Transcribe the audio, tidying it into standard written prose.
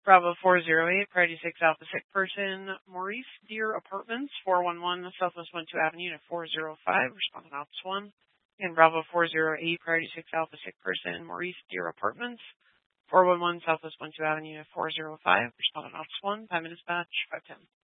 Bravo 408, Priority 6 Alpha Sick Person, Maurice Deer Apartments, 411 Southwest 12 Avenue, Unit 405, responding Office 1. And Bravo 408, Priority 6 Alpha Sick Person, Maurice Deer Apartments, 411 Southwest 12 Avenue, Unit 405, responding Office 1, 5 minutes batch, 510.